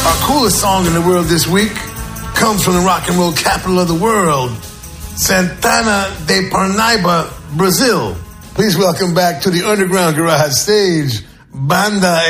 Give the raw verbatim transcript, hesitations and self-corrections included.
Our coolest song in the world this week comes from the rock and roll capital of the world, Santana de Parnaíba, Brazil. Please welcome back to the Underground Garage stage, Banda